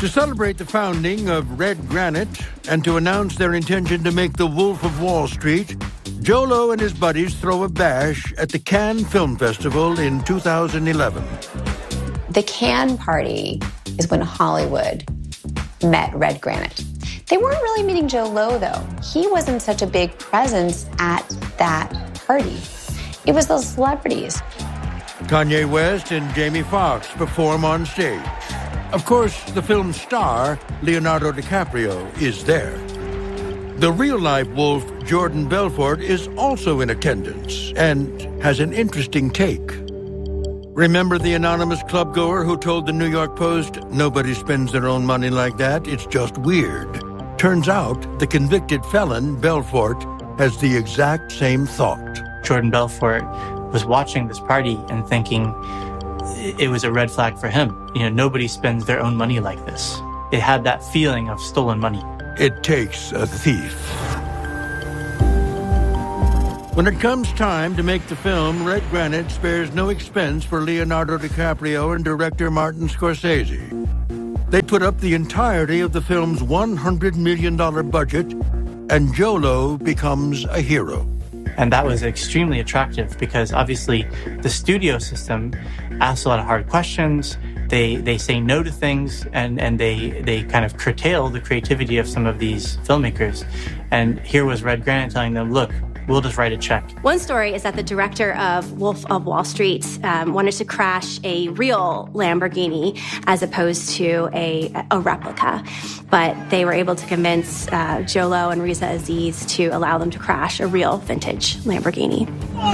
To celebrate the founding of Red Granite and to announce their intention to make The Wolf of Wall Street, Jolo and his buddies throw a bash at the Cannes Film Festival in 2011. The Cannes party is when Hollywood met Red Granite. They weren't really meeting Joe Lowe, though. He wasn't such a big presence at that party. It was those celebrities. Kanye West and Jamie Foxx perform on stage. Of course, the film's star, Leonardo DiCaprio, is there. The real-life wolf, Jordan Belfort, is also in attendance and has an interesting take. Remember the anonymous clubgoer who told the New York Post, "Nobody spends their own money like that, it's just weird." Turns out the convicted felon, Belfort, has the exact same thought. Jordan Belfort was watching this party and thinking it was a red flag for him. Nobody spends their own money like this. It had that feeling of stolen money. It takes a thief. When it comes time to make the film, Red Granite spares no expense for Leonardo DiCaprio and director Martin Scorsese. They put up the entirety of the film's $100 million budget, and Jolo becomes a hero. And that was extremely attractive because obviously the studio system asks a lot of hard questions. They say no to things, and they kind of curtail the creativity of some of these filmmakers. And here was Red Granite telling them, look, we'll just write a check. One story is that the director of Wolf of Wall Street wanted to crash a real Lamborghini as opposed to a replica. But they were able to convince Jolo and Riza Aziz to allow them to crash a real vintage Lamborghini.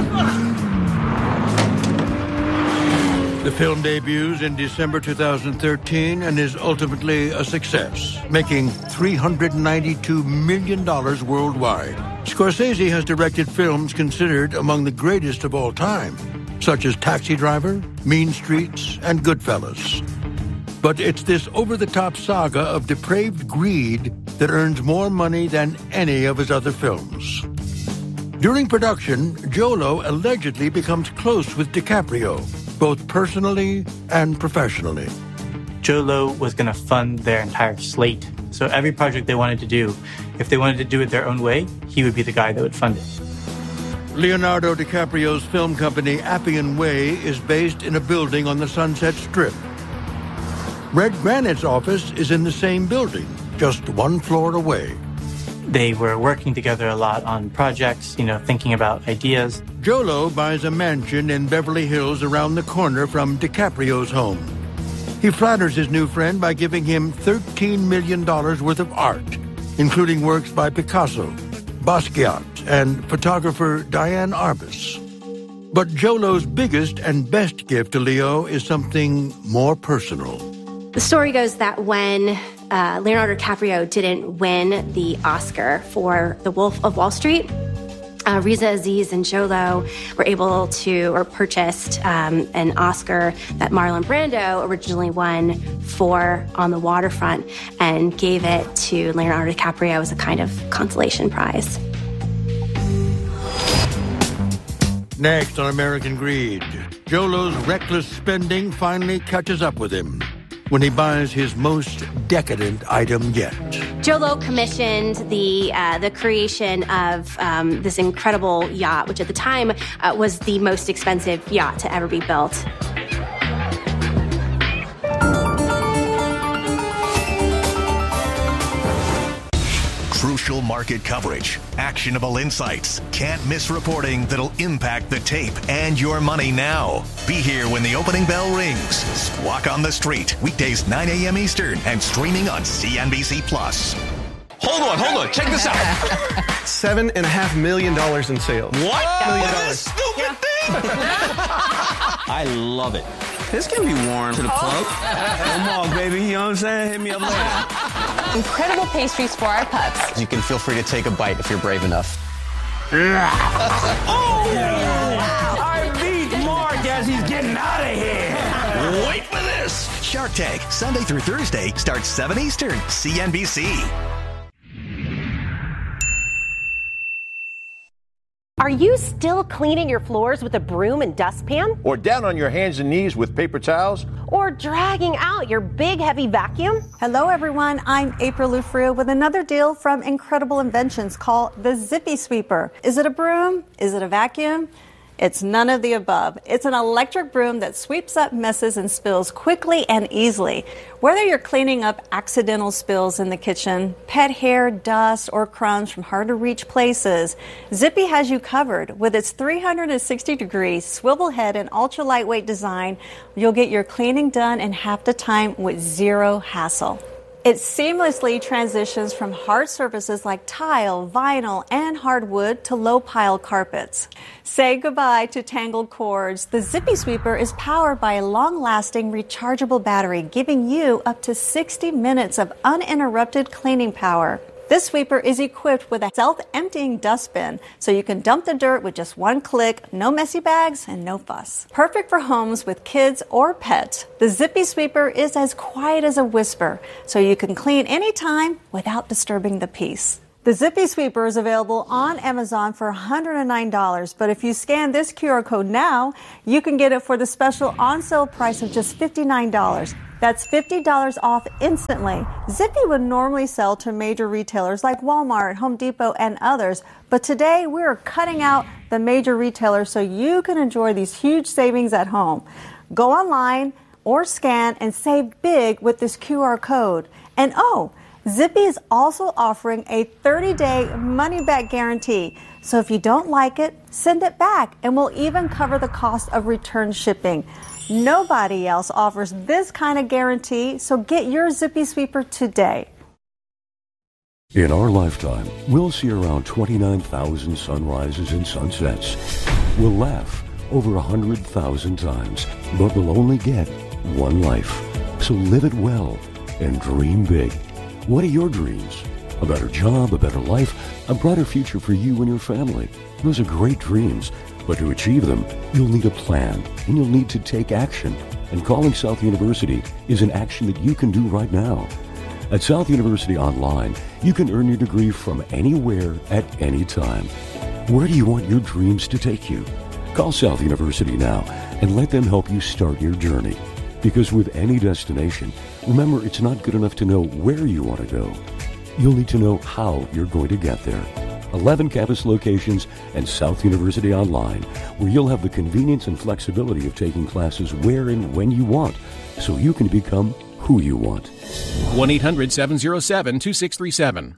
The film debuts in December 2013 and is ultimately a success, making $392 million worldwide. Scorsese has directed films considered among the greatest of all time, such as Taxi Driver, Mean Streets, and Goodfellas. But it's this over-the-top saga of depraved greed that earns more money than any of his other films. During production, Jolo allegedly becomes close with DiCaprio, both personally and professionally. Jolo was going to fund their entire slate. So every project they wanted to do, if they wanted to do it their own way, he would be the guy that would fund it. Leonardo DiCaprio's film company Appian Way is based in a building on the Sunset Strip. Red Granite's office is in the same building, just one floor away. They were working together a lot on projects, thinking about ideas. Jolo buys a mansion in Beverly Hills around the corner from DiCaprio's home. He flatters his new friend by giving him $13 million worth of art, including works by Picasso, Basquiat, and photographer Diane Arbus. But Jolo's biggest and best gift to Leo is something more personal. The story goes that when Leonardo DiCaprio didn't win the Oscar for The Wolf of Wall Street, Riza Aziz and Jolo were able to, or purchased an Oscar that Marlon Brando originally won for On the Waterfront and gave it to Leonardo DiCaprio as a kind of consolation prize. Next on American Greed, Jolo's reckless spending finally catches up with him when he buys his most decadent item yet. Jolo commissioned the creation of this incredible yacht, which at the time was the most expensive yacht to ever be built. Crucial market coverage, actionable insights, can't miss reporting that'll impact the tape and your money now. Be here when the opening bell rings. Squawk on the Street, weekdays 9 a.m. Eastern and streaming on CNBC+. Hold on. Check this out. $7.5 million in sales. What? $1 million. This stupid thing? I love it. This can be worn to the plug. Come on, baby. You know what I'm saying? Hit me up later. Incredible pastries for our pups. You can feel free to take a bite if you're brave enough. I beat Mark as he's getting out of here. Wait for this. Shark Tank, Sunday through Thursday, starts 7 Eastern, CNBC. Are Are you still cleaning your floors with a broom and dustpan? Or down on your hands and knees with paper towels? Or dragging out your big, heavy vacuum? Hello, everyone. I'm April Lufrio with another deal from Incredible Inventions called the Zippy Sweeper. Is it a broom? Is it a vacuum? It's none of the above. It's an electric broom that sweeps up messes and spills quickly and easily. Whether you're cleaning up accidental spills in the kitchen, pet hair, dust, or crumbs from hard-to-reach places, Zippy has you covered. With its 360-degree swivel head and ultra-lightweight design, you'll get your cleaning done in half the time with zero hassle. It seamlessly transitions from hard surfaces like tile, vinyl, and hardwood to low-pile carpets. Say goodbye to tangled cords. The Zippy Sweeper is powered by a long-lasting rechargeable battery, giving you up to 60 minutes of uninterrupted cleaning power. This sweeper is equipped with a self-emptying dustbin, so you can dump the dirt with just one click, no messy bags, and no fuss. Perfect for homes with kids or pets, the Zippy Sweeper is as quiet as a whisper, so you can clean anytime without disturbing the peace. The Zippy Sweeper is available on Amazon for $109, but if you scan this QR code now, you can get it for the special on-sale price of just $59. That's $50 off instantly. Zippy would normally sell to major retailers like Walmart, Home Depot, and others, but today we're cutting out the major retailers so you can enjoy these huge savings at home. Go online or scan and save big with this QR code. And Zippy is also offering a 30-day money-back guarantee. So if you don't like it, send it back, and we'll even cover the cost of return shipping. Nobody else offers this kind of guarantee, so get your Zippy Sweeper today. In our lifetime, we'll see around 29,000 sunrises and sunsets. We'll laugh over 100,000 times, but we'll only get one life. So live it well and dream big. What are your dreams? A better job, a better life, a brighter future for you and your family. Those are great dreams, but to achieve them, you'll need a plan, and you'll need to take action. And calling South University is an action that you can do right now. At South University Online, you can earn your degree from anywhere at any time. Where do you want your dreams to take you? Call South University now and let them help you start your journey. Because with any destination, remember, it's not good enough to know where you want to go. You'll need to know how you're going to get there. 11 campus locations and South University Online, where you'll have the convenience and flexibility of taking classes where and when you want, so you can become who you want. 1-800-707-2637.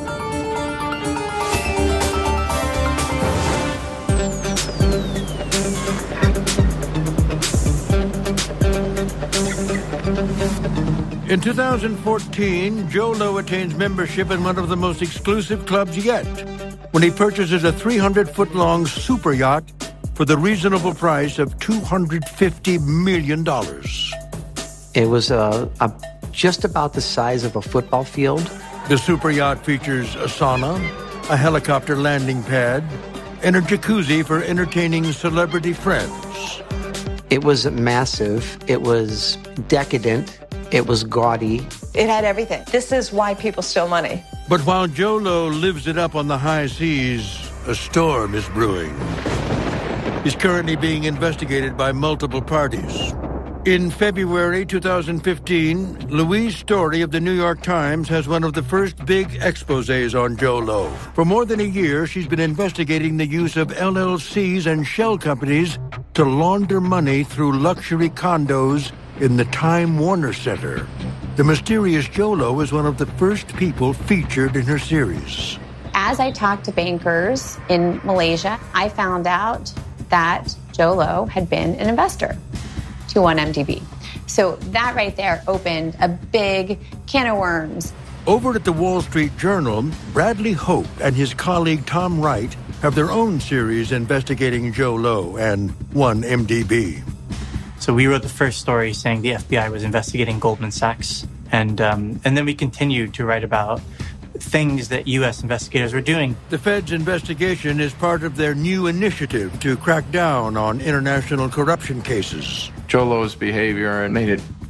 In 2014, Joe Low attains membership in one of the most exclusive clubs yet when he purchases a 300-foot-long super yacht for the reasonable price of $250 million. It was just about the size of a football field. The super yacht features a sauna, a helicopter landing pad, and a jacuzzi for entertaining celebrity friends. It was massive. It was decadent. It was gaudy. It had everything. This is why people steal money. But while Joe Low lives it up on the high seas, a storm is brewing. He's currently being investigated by multiple parties. In February 2015, Louise Story of the New York Times has one of the first big exposés on Joe Low. For more than a year, she's been investigating the use of LLCs and shell companies to launder money through luxury condos in the Time Warner Center. The mysterious Joe Low is one of the first people featured in her series. As I talked to bankers in Malaysia, I found out that Joe Low had been an investor to 1MDB. So that right there opened a big can of worms. Over at the Wall Street Journal, Bradley Hope and his colleague Tom Wright have their own series investigating Joe Low and 1MDB. So we wrote the first story saying the FBI was investigating Goldman Sachs. And then we continued to write about things that U.S. investigators were doing. The Fed's investigation is part of their new initiative to crack down on international corruption cases. Joe Low's behavior made it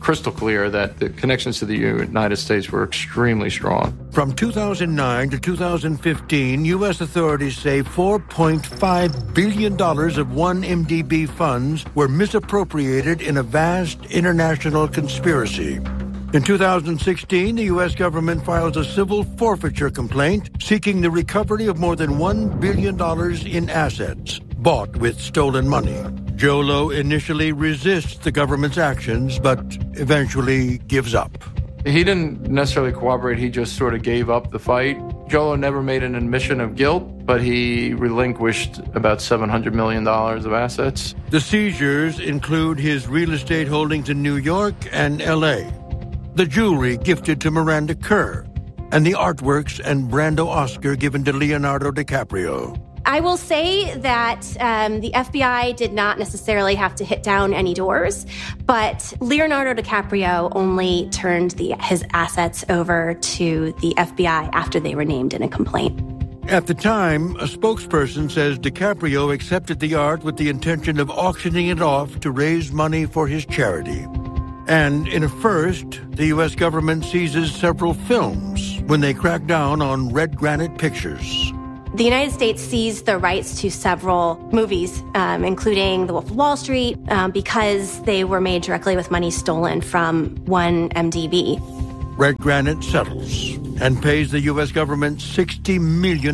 crystal clear that the connections to the United States were extremely strong. From 2009 to 2015, U.S. authorities say $4.5 billion of 1MDB funds were misappropriated in a vast international conspiracy. In 2016, the U.S. government files a civil forfeiture complaint seeking the recovery of more than $1 billion in assets bought with stolen money. Joe Low initially resists the government's actions, but eventually gives up. He didn't necessarily cooperate. He just sort of gave up the fight. Joe Low never made an admission of guilt, but he relinquished about $700 million of assets. The seizures include his real estate holdings in New York and L.A., the jewelry gifted to Miranda Kerr, and the artworks and Brando Oscar given to Leonardo DiCaprio. I will say that the FBI did not necessarily have to hit down any doors, but Leonardo DiCaprio only turned his assets over to the FBI after they were named in a complaint. At the time, a spokesperson says DiCaprio accepted the art with the intention of auctioning it off to raise money for his charity. And in a first, the U.S. government seizes several films when they crack down on Red Granite Pictures. The United States seized the rights to several movies, including The Wolf of Wall Street, because they were made directly with money stolen from 1MDB. Red Granite settles and pays the U.S. government $60 million.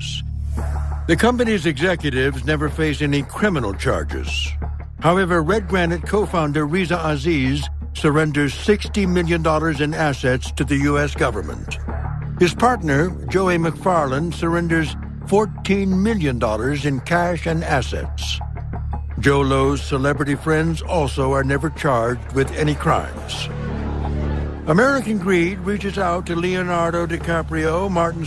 The company's executives never face any criminal charges. However, Red Granite co-founder Reza Aziz surrenders $60 million in assets to the U.S. government. His partner, Joey McFarland, surrenders $14 million in cash and assets. Joe Low's celebrity friends also are never charged with any crimes. American Greed reaches out to Leonardo DiCaprio, Martin